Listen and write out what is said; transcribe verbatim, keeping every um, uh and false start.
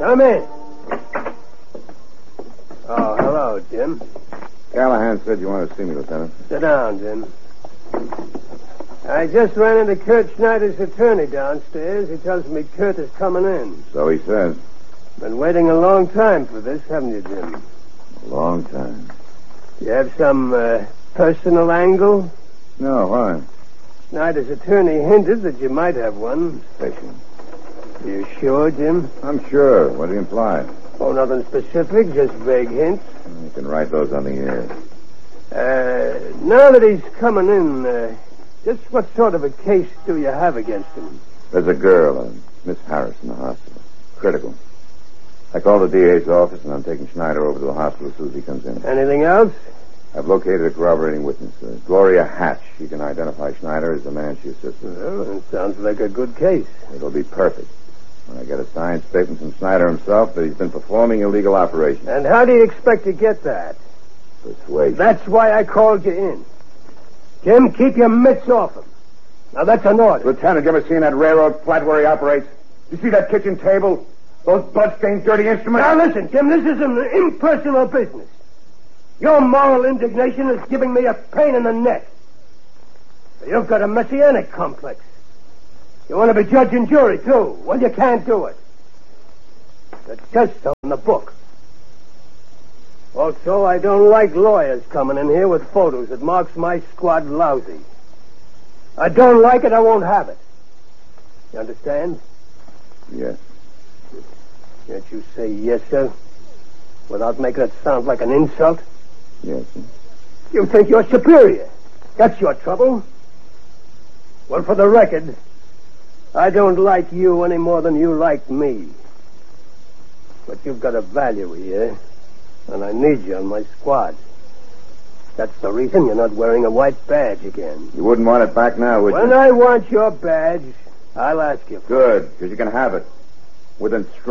Come in. Oh, hello, Jim. Callahan said you wanted to see me, Lieutenant. Sit down, Jim. I just ran into Kurt Schneider's attorney downstairs. He tells me Kurt is coming in. So he says. Been waiting a long time for this, haven't you, Jim? A long time. You have some uh, personal angle? No, why? Schneider's attorney hinted that you might have one. Special. You sure, Jim? I'm sure. What do you imply? Oh, nothing specific, just vague hints. You can write those on the air. Uh, now that he's coming in, uh, just what sort of a case do you have against him? There's a girl, uh, Miss Harris, in the hospital. Critical. I called the D A's office, and I'm taking Schneider over to the hospital as soon as he comes in. Anything else? I've located a corroborating witness, uh, Gloria Hatch. She can identify Schneider as the man she assisted. Well, it sounds like a good case. It'll be perfect. When I get a signed statement from Schneider himself that he's been performing illegal operations. And how do you expect to get that? Persuasion. That's why I called you in. Jim, keep your mitts off him. Now, that's an order. Lieutenant, you ever seen that railroad flat where he operates? You see that kitchen table? Those blood-stained, dirty instruments? Now, listen, Jim, this is an impersonal business. Your moral indignation is giving me a pain in the neck. You've got a messianic complex. You want to be judge and jury, too. Well, you can't do it. It says so in the book. Also, I don't like lawyers coming in here with photos that marks my squad lousy. I don't like it, I won't have it. You understand? Yes. Can't you say yes, sir, without making it sound like an insult? Yes, sir. You think you're superior. That's your trouble. Well, for the record, I don't like you any more than you like me. But you've got a value here, and I need you on my squad. That's the reason you're not wearing a white badge again. You wouldn't want it back now, would when you? When I want your badge, I'll ask you. Good, because you can have it. With instructions.